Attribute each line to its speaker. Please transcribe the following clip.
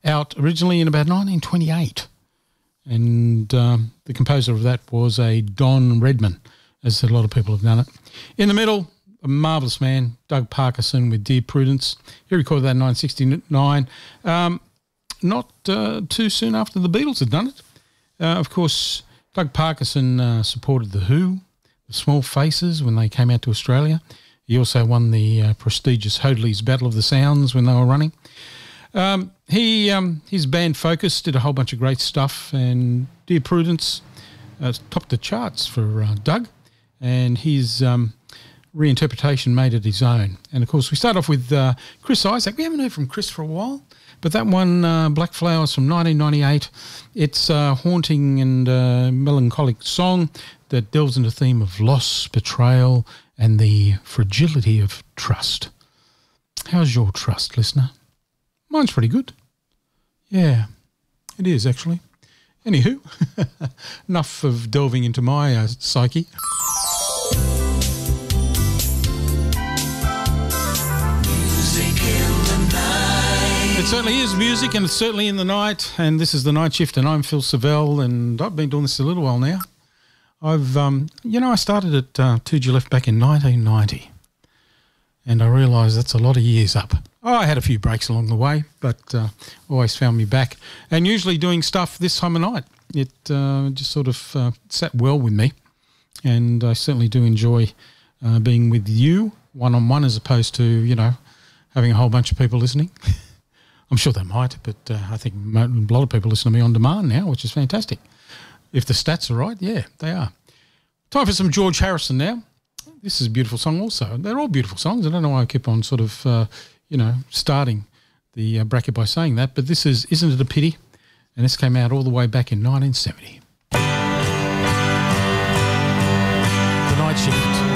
Speaker 1: out originally in about 1928. And the composer of that was a Don Redman, as a lot of people have done it. In the middle, a marvellous man, Doug Parkinson with Dear Prudence. He recorded that in 1969, not too soon after the Beatles had done it. Of course, Doug Parkinson supported The Who, The Small Faces, when they came out to Australia. He also won the prestigious Hoadley's Battle of the Sounds when they were running. His band Focus did a whole bunch of great stuff, and Dear Prudence topped the charts for Doug, and his reinterpretation made it his own. And, of course, we start off with Chris Isaak. We haven't heard from Chris for a while, but that one, Black Flowers from 1998, it's a haunting and melancholic song that delves into the theme of loss, betrayal, and the fragility of trust. How's your trust, listener? Mine's pretty good. Yeah, it is actually. Anywho, enough of delving into my psyche. It certainly is music, and it's certainly in the night, and this is The Night Shift, and I'm Phil Savell, and I've been doing this a little while now. I've, I started at 2G Left back in 1990, and I realised that's a lot of years up. I had a few breaks along the way, but always found me back, and usually doing stuff this time of night. It just sort of sat well with me, and I certainly do enjoy being with you one-on-one as opposed to, having a whole bunch of people listening. I'm sure they might, but I think a lot of people listen to me on demand now, which is fantastic. If the stats are right, yeah, they are. Time for some George Harrison now. This is a beautiful song also. They're all beautiful songs. I don't know why I keep on sort of, starting the bracket by saying that, but this is Isn't It a Pity? And this came out all the way back in 1970. The Night Shift.